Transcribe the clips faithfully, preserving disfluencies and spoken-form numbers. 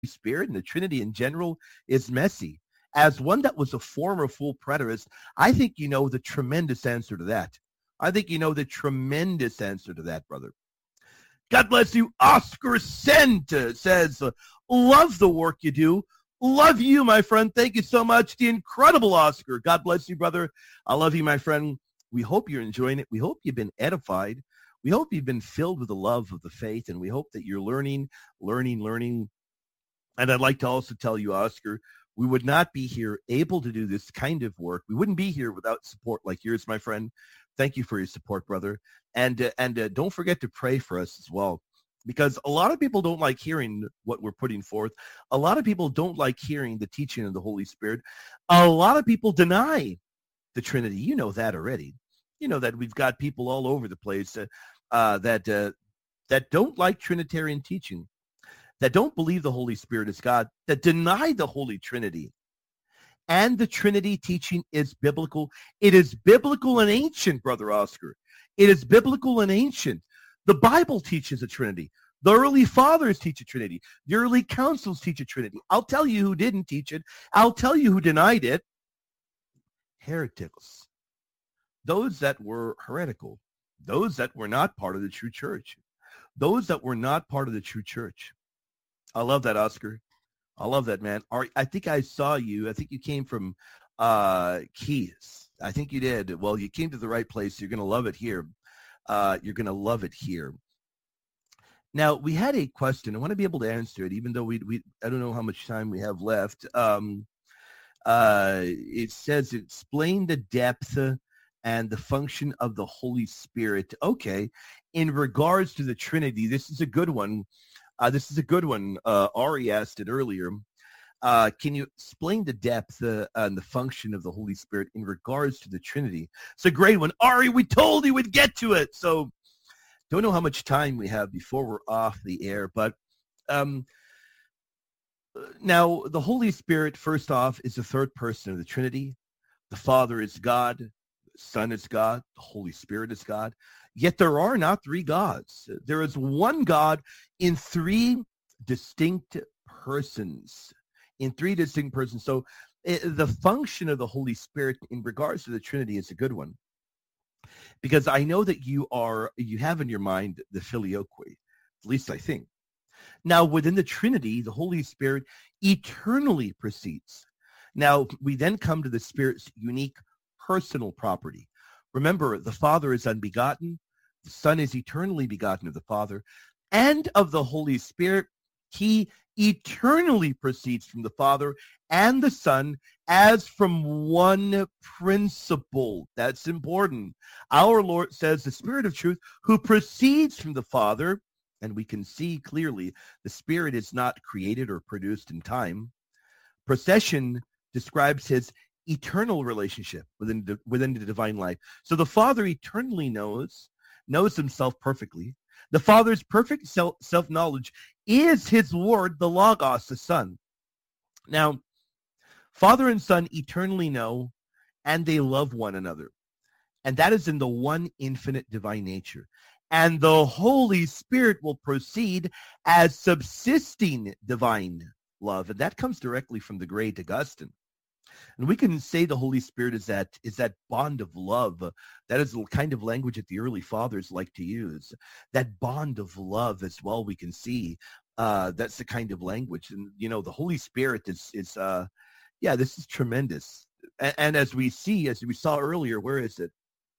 Spirit and the Trinity in general is messy. As one that was a former full preterist, I think you know the tremendous answer to that. I think you know the tremendous answer to that, brother. God bless you. Oscar Senta says, love the work you do. Love you, my friend. Thank you so much. The incredible Oscar. God bless you, brother. I love you, my friend. We hope you're enjoying it. We hope you've been edified. We hope you've been filled with the love of the faith, and we hope that you're learning, learning, learning. And I'd like to also tell you, Oscar, we would not be here able to do this kind of work. We wouldn't be here without support like yours, my friend. Thank you for your support, brother. And uh, and uh, don't forget to pray for us as well, because a lot of people don't like hearing what we're putting forth. A lot of people don't like hearing the teaching of the Holy Spirit. A lot of people deny the Trinity. You know that already. You know that we've got people all over the place uh, uh, that uh, that don't like Trinitarian teaching, that don't believe the Holy Spirit is God, that deny the Holy Trinity. And the Trinity teaching is biblical. It is biblical and ancient, Brother Oscar. It is biblical and ancient. The Bible teaches a Trinity. The early fathers teach a Trinity. The early councils teach a Trinity. I'll tell you who didn't teach it. I'll tell you who denied it. Heretics. Those that were heretical. Those that were not part of the true church. Those that were not part of the true church. I love that, Oscar. I love that, man. Ari, I think I saw you. I think you came from uh, Keys. I think you did. Well, you came to the right place. You're going to love it here. Uh, you're going to love it here. Now, we had a question. I want to be able to answer it, even though we, we I don't know how much time we have left. Um, uh, it says, explain the depth and the function of the Holy Spirit. Okay. In regards to the Trinity, this is a good one. Uh, this is a good one. Uh, Ari asked it earlier. Uh, can you explain the depth uh, and the function of the Holy Spirit in regards to the Trinity? It's a great one. Ari, we told you we'd get to it. So don't know how much time we have before we're off the air. But um, now the Holy Spirit, first off, is the third person of the Trinity. The Father is God. The Son is God. The Holy Spirit is God. Yet there are not three gods. There is one God in three distinct persons. In three distinct persons. So it, the function of the Holy Spirit in regards to the Trinity is a good one. Because I know that you are, you have in your mind the filioque, at least I think. Now, within the Trinity, the Holy Spirit eternally proceeds. Now, we then come to the Spirit's unique personal property. Remember, the Father is unbegotten. The Son is eternally begotten of the Father. And of the Holy Spirit, he eternally proceeds from the Father and the Son as from one principle. That's important. Our Lord says the Spirit of truth who proceeds from the Father, and we can see clearly the Spirit is not created or produced in time. Procession describes his eternal relationship within the, within the divine life. So the Father eternally knows, knows himself perfectly. The Father's perfect self, self-knowledge is his word, the Logos, the Son. Now, Father and Son eternally know, and they love one another. And that is in the one infinite divine nature. And the Holy Spirit will proceed as subsisting divine love. And that comes directly from the great Augustine. And we can say the Holy Spirit is that is that bond of love. Uh, that is the kind of language that the early fathers like to use. That bond of love as well, we can see. Uh, that's the kind of language. And, you know, the Holy Spirit is, is uh, yeah, this is tremendous. And, and as we see, as we saw earlier, where is it?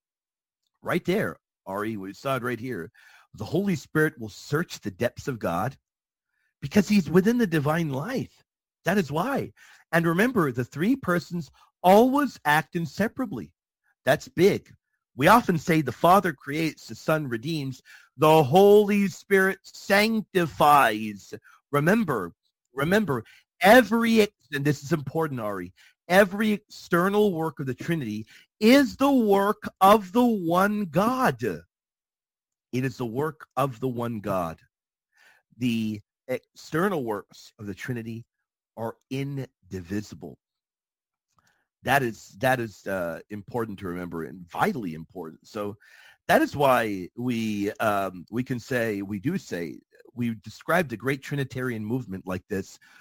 Right there, Ari, we saw it right here. The Holy Spirit will search the depths of God because he's within the divine life. That is why. And remember, the three persons always act inseparably. That's big. We often say the Father creates, the Son redeems, the Holy Spirit sanctifies. Remember, remember, every, and this is important, Ari, every external work of the Trinity is the work of the one God. It is the work of the one God. The external works of the Trinity are indivisible. That is that is uh, important to remember and vitally important. So That is why we um, we can say, we do say, we described a great Trinitarian movement like this